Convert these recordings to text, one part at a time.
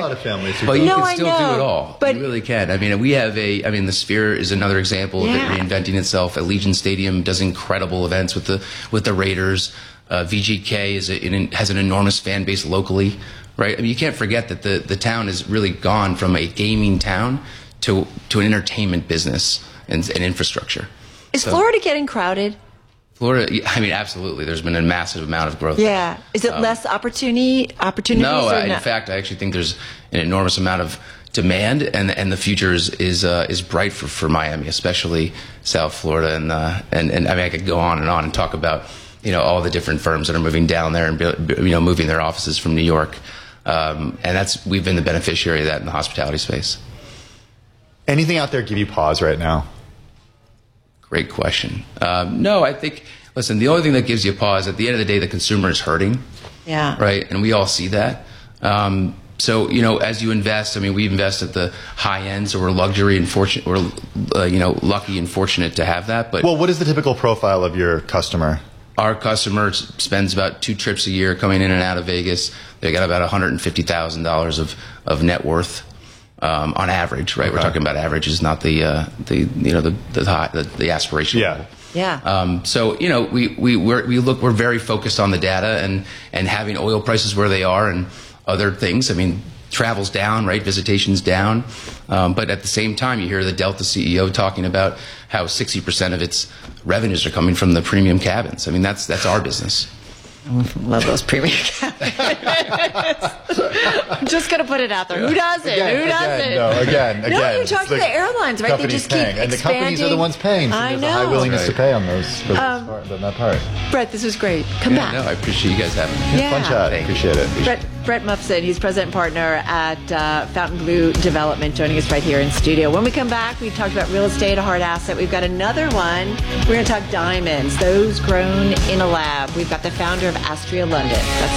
lot of families who But don't. you can still do it all. But you really can. I mean, we have the Sphere is another example of it reinventing itself. Allegiant Stadium does incredible events with the Raiders. VGK has an enormous fan base locally, right? I mean, you can't forget that the town has really gone from a gaming town to an entertainment business and infrastructure. Is Florida getting crowded? Florida, I mean, absolutely. There's been a massive amount of growth. Yeah. Is it less opportunities? No, in fact, I actually think there's an enormous amount of demand, and the future is bright for Miami, especially South Florida. And I mean, I could go on and talk about all the different firms that are moving down there and moving their offices from New York. And we've been the beneficiary of that in the hospitality space. Anything out there give you pause right now? Great question. No, I think, listen, the only thing that gives you pause, at the end of the day, the consumer is hurting. Yeah. Right? And we all see that. So, as you invest, I mean, we invest at the high end, so we're lucky and fortunate to have that. But well, what is the typical profile of your customer? Our customer spends about 2 trips a year coming in and out of Vegas. They got about $150,000 of net worth. On average, right? Okay. We're talking about averages, not the aspirational. Yeah. Yeah. So we're very focused on the data and having oil prices where they are and other things. I mean, travel's down, right? Visitation's down. But at the same time, you hear the Delta CEO talking about how 60% of its revenues are coming from the premium cabins. I mean, that's our business. Love those premium cabins. I'm just going to put it out there. Who does it? Again. No, you talk to the airlines, right? They just keep expanding. And the companies are the ones paying. So there's a high willingness to pay on that part. Brett, this was great. Come back. No, I appreciate you guys having me. Yeah. Fun chat. Appreciate it. Brett Mufson, he's president and partner at Fontainebleau Development, joining us right here in studio. When we come back, we've talked about real estate, a hard asset. We've got another one. We're going to talk diamonds, those grown in a lab. We've got the founder of Astria London. That's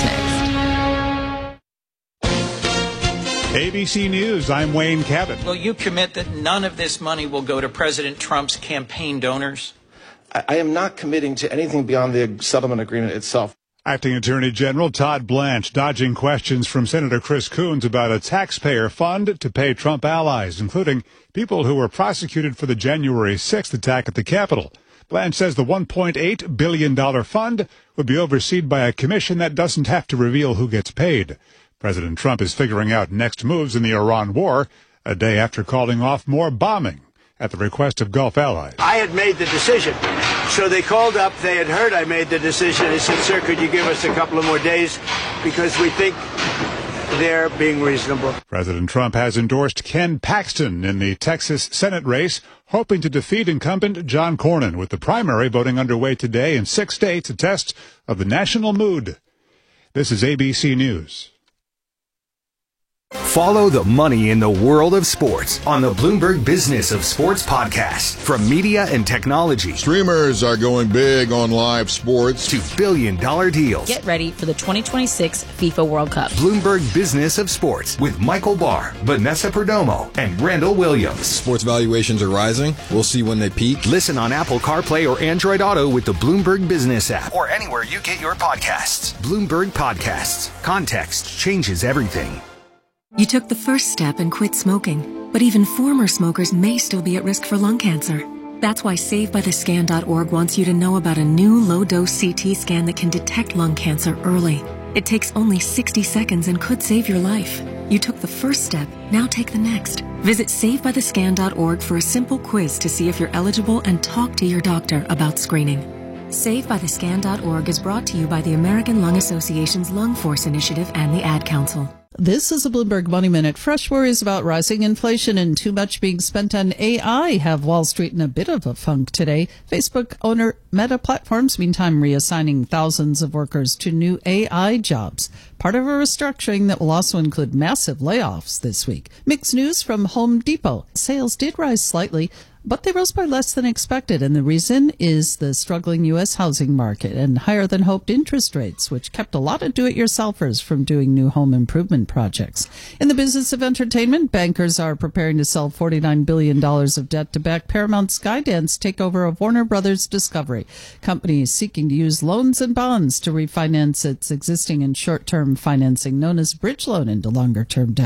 next. ABC News, I'm Wayne Cabot. Will you commit that none of this money will go to President Trump's campaign donors? I am not committing to anything beyond the settlement agreement itself. Acting Attorney General Todd Blanche dodging questions from Senator Chris Coons about a taxpayer fund to pay Trump allies, including people who were prosecuted for the January 6th attack at the Capitol. Blanche says the $1.8 billion fund would be overseen by a commission that doesn't have to reveal who gets paid. President Trump is figuring out next moves in the Iran war, a day after calling off more bombing at the request of Gulf allies. I had made the decision. So they called up. They had heard I made the decision. They said, sir, could you give us a couple of more days because we think they're being reasonable. President Trump has endorsed Ken Paxton in the Texas Senate race, hoping to defeat incumbent John Cornyn, with the primary voting underway today in 6 states, a test of the national mood. This is ABC News. Follow the money in the world of sports on the Bloomberg Business of Sports podcast. From media and technology. Streamers are going big on live sports. To billion-dollar deals. Get ready for the 2026 FIFA World Cup. Bloomberg Business of Sports with Michael Barr, Vanessa Perdomo, and Randall Williams. Sports valuations are rising. We'll see when they peak. Listen on Apple CarPlay or Android Auto with the Bloomberg Business app. Or anywhere you get your podcasts. Bloomberg Podcasts. Context changes everything. You took the first step and quit smoking, but even former smokers may still be at risk for lung cancer. That's why SaveByTheScan.org wants you to know about a new low-dose CT scan that can detect lung cancer early. It takes only 60 seconds and could save your life. You took the first step, now take the next. Visit SaveByTheScan.org for a simple quiz to see if you're eligible and talk to your doctor about screening. SaveByTheScan.org is brought to you by the American Lung Association's Lung Force Initiative and the Ad Council. This is a Bloomberg Money Minute. Fresh worries about rising inflation and too much being spent on AI have Wall Street in a bit of a funk today. Facebook owner Meta Platforms, meantime, reassigning thousands of workers to new AI jobs. Part of a restructuring that will also include massive layoffs this week. Mixed news from Home Depot. Sales did rise slightly, but they rose by less than expected, and the reason is the struggling U.S. housing market and higher-than-hoped interest rates, which kept a lot of do-it-yourselfers from doing new home improvement projects. In the business of entertainment, bankers are preparing to sell $49 billion of debt to back Paramount Skydance takeover of Warner Brothers Discovery. Companies seeking to use loans and bonds to refinance its existing and short-term financing known as bridge loan into longer-term debt.